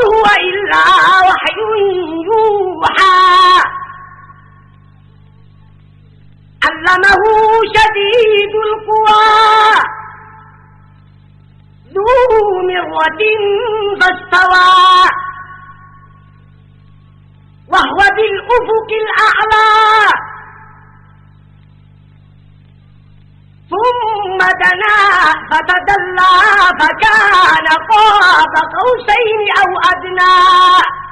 هو إلا وحي يوحى علمه شديد القوى ذو مرة فاستوى وهو بالأفق الأعلى ثم دنا فتدلى فكان قاب قوسين أو أدنى